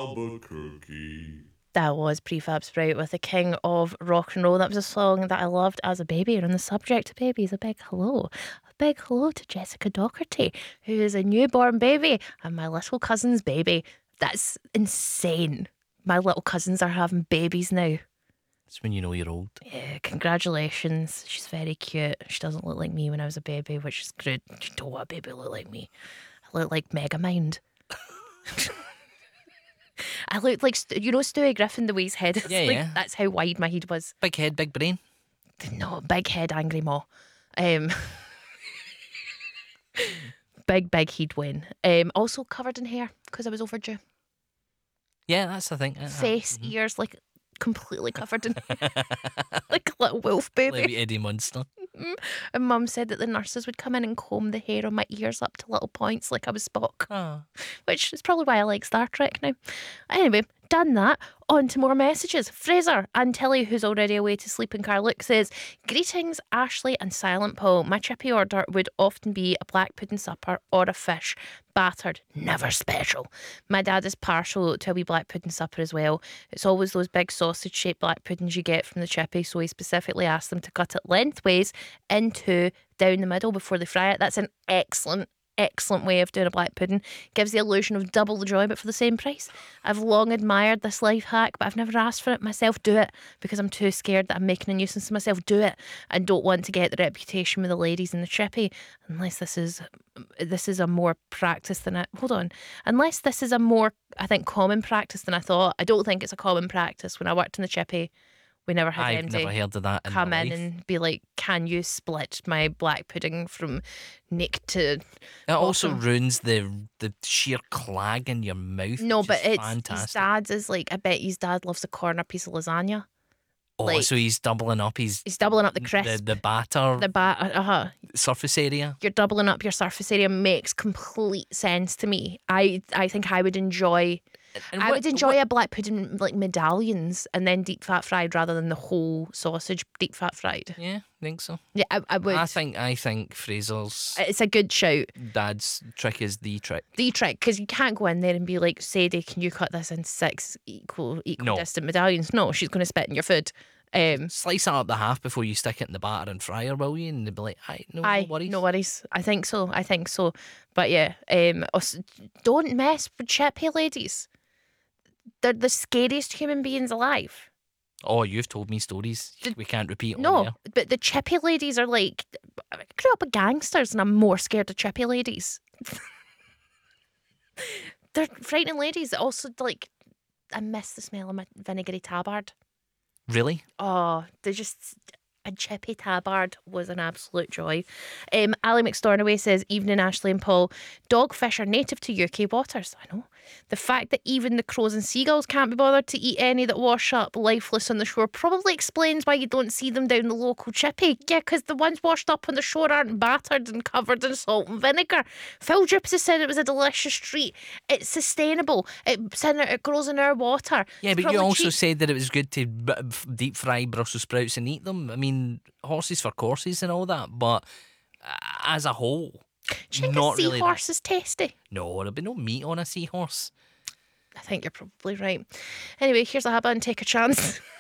Albuquerque. That was Prefab Sprout with the King of Rock and Roll. That was a song that I loved as a baby. And on the subject of babies, a big hello. A big hello to Jessica Docherty, who is a newborn baby and my little cousin's baby. That's insane. My little cousins are having babies now. That's when you know you're old. Yeah, congratulations. She's very cute. She doesn't look like me when I was a baby, which is good. You don't want a baby to look like me. I look like Megamind. I looked like, Stewie Griffin, the way his head is. Yeah, like, yeah. That's how wide my head was. Big head, big brain. No, big head, angry maw. Big he'd win. Also covered in hair because I was overdue. Yeah, that's the thing. Face, ears, like completely covered in hair. Like a little wolf baby. Like Eddie Munster. And Mum said that the nurses would come in and comb the hair on my ears up to little points like I was Spock. Oh. Which is probably why I like Star Trek now. Anyway, done that. On to more messages. Fraser and Tilly, who's already away to sleep in Carluke, says, "Greetings, Ashley and Silent Paul. My chippy order would often be a black pudding supper or a fish. Battered, never special. My dad is partial to a wee black pudding supper as well. It's always those big sausage-shaped black puddings you get from the chippy, so he specifically asked them to cut it lengthways into down the middle before they fry it. That's an excellent way of doing a black pudding. Gives the illusion of double the joy but for the same price. I've long admired this life hack, but I've never asked for it myself. Do it, because I'm too scared that I'm making a nuisance of myself. Do it, and don't want to get the reputation with the ladies in the chippy, unless this is a more practice than unless this is a more, I think, common practice than I thought. I don't think it's a common practice. When I worked in the chippy, we never had I've them never heard of that. come my in life. and be like, "Can you split my black pudding from neck to It also bottom?" ruins the sheer clag in your mouth. No, which but is it's fantastic. his dad's is like, I bet his dad loves a corner piece of lasagna. Oh, like- so he's doubling up his He's doubling up the crisp, the batter surface area. You're doubling up your surface area. Makes complete sense to me. I think I would enjoy. And I what- would enjoy a black pudding like medallions and then deep fat fried rather than the whole sausage deep fat fried. Yeah, I think so. Yeah, I would. I think Fraser's It's a good shout. dad's trick is the trick. The trick, because you can't go in there and be like, "Sadie, can you cut this into 6 No. equidistant medallions?" No, she's going to spit in your food. Slice it up the half before you stick it in the batter and fryer, will you? And they'll be like, no worries. No worries. I think so. But yeah, don't mess with chippy ladies. They're the scariest human beings alive. Oh, you've told me stories we can't repeat on No, air. but the chippy ladies are like, I grew up with gangsters and I'm more scared of chippy ladies. They're frightening ladies. Also, like, I miss the smell of my vinegary tabard. Really? Oh, a chippy tabard was an absolute joy. Ali McStornaway says, "Evening, Ashley and Paul. Dogfish are native to UK waters." I know. The fact that even the crows and seagulls can't be bothered to eat any that wash up lifeless on the shore probably explains why you don't see them down the local chippy. Yeah, because the ones washed up on the shore aren't battered and covered in salt and vinegar. Phil Drips has said it was a delicious treat. It's sustainable. It grows in our water. Yeah, It's but you probably also cheap. said that it was good to deep fry Brussels sprouts and eat them. I mean, horses for courses and all that, but as a whole, Do you think not a really. seahorse is tasty? No, there'll be no meat on a seahorse. I think you're probably right. Anyway, here's a habit and take a chance.